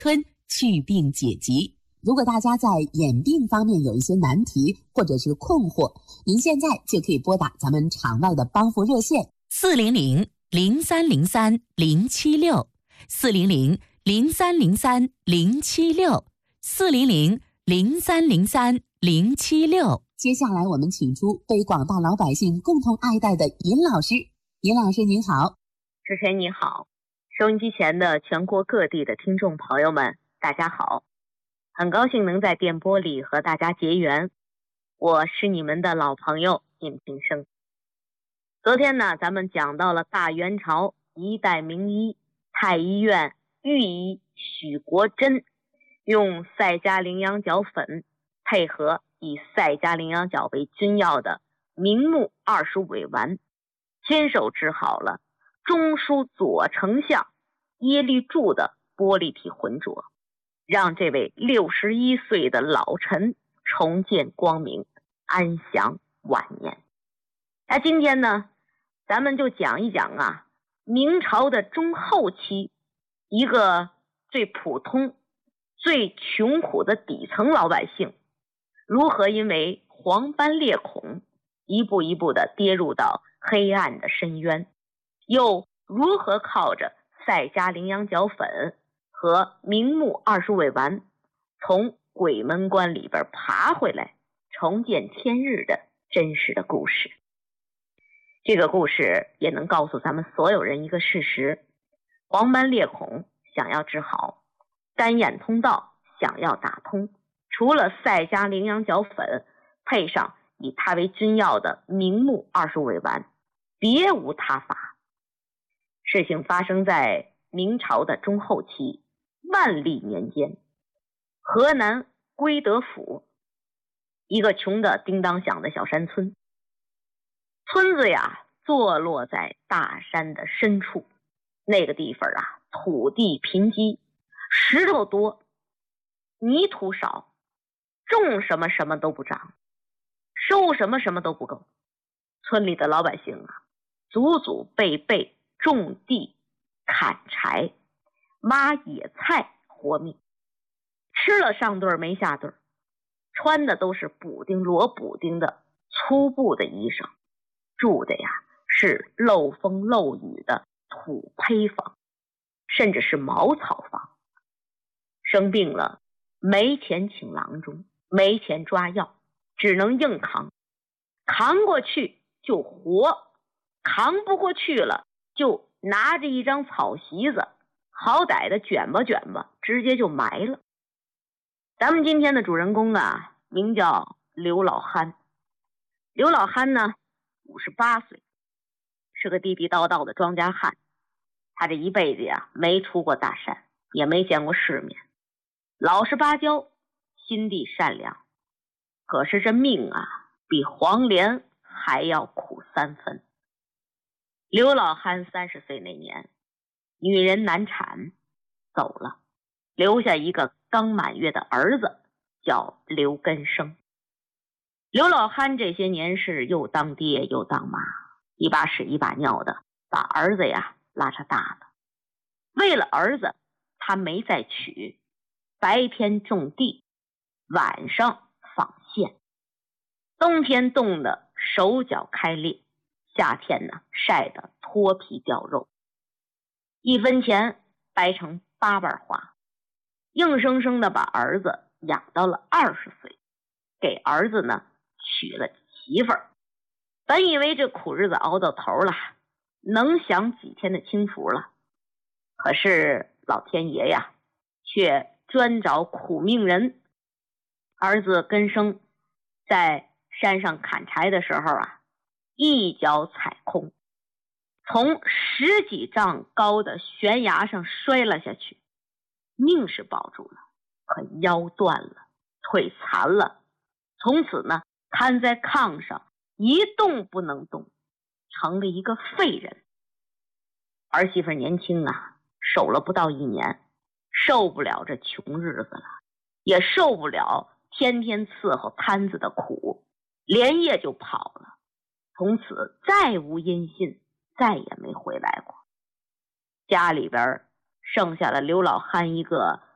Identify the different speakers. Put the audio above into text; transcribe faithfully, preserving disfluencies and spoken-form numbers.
Speaker 1: 吞祛病解疾。如果大家在眼病方面有一些难题或者是困惑，您现在就可以拨打咱们场外的帮扶热线
Speaker 2: 四零零零三零三零七六四零零零三零三零七六四零零零三零三零七六。
Speaker 1: 接下来我们请出被广大老百姓共同爱戴的尹老师。尹老师您好。
Speaker 3: 主持人你好，收音机前的全国各地的听众朋友们大家好，很高兴能在电波里和大家结缘，我是你们的老朋友尹平生。昨天呢，咱们讲到了大元朝一代名医太医院御医许国珍，用赛迦羚羊角粉配合以赛迦羚羊角为君药的明目二十尾丸，亲手治好了中书左丞相耶律柱的玻璃体浑浊，让这位六十一岁的老臣重见光明，安享晚年。那今天呢，咱们就讲一讲啊，明朝的中后期，一个最普通最穷苦的底层老百姓如何因为黄斑裂孔一步一步的跌入到黑暗的深渊，又如何靠着赛迦羚羊角粉和明目二十尾丸从鬼门关里边爬回来，重见天日的真实的故事。这个故事也能告诉咱们所有人一个事实：黄斑裂孔想要治好，干眼通道想要打通，除了赛迦羚羊角粉配上以它为君药的明目二十尾丸，别无他法。事情发生在明朝的中后期，万历年间，河南归德府一个穷的叮当响的小山村。村子呀，坐落在大山的深处，那个地方啊，土地贫瘠，石头多，泥土少，种什么什么都不长，收什么什么都不够。村里的老百姓啊，祖祖辈辈种地、砍柴、挖野菜活命，吃了上顿没下顿，穿的都是补丁罗补丁的粗布的衣裳，住的呀是漏风漏雨的土坯房，甚至是茅草房。生病了没钱请郎中，没钱抓药，只能硬扛，扛过去就活，扛不过去了就拿着一张草席子，好歹的卷吧卷吧，直接就埋了。咱们今天的主人公啊，名叫刘老憨。刘老憨呢，五十八岁，是个地地道道的庄稼汉。他这一辈子呀，没出过大山，也没见过世面，老实巴交，心地善良。可是这命啊，比黄连还要苦三分。刘老憨三十岁那年，女人难产走了，留下一个刚满月的儿子，叫刘根生。刘老憨这些年是又当爹又当妈，一把屎一把尿的把儿子呀拉扯大了。为了儿子，他没再娶，白天种地，晚上纺线。冬天冻得手脚开裂，夏天呢晒得脱皮掉肉，一分钱掰成八瓣花，硬生生的把儿子养到了二十岁，给儿子呢娶了媳妇儿。本以为这苦日子熬到头了，能享几天的清福了，可是老天爷呀，却专找苦命人。儿子根生在山上砍柴的时候啊，一脚踩空，从十几丈高的悬崖上摔了下去，命是保住了，可腰断了，腿残了，从此呢瘫在炕上一动不能动，成了一个废人。儿媳妇年轻啊，守了不到一年，受不了这穷日子了，也受不了天天伺候摊子的苦，连夜就跑了，从此再无音信，再也没回来过。家里边剩下了刘老憨一个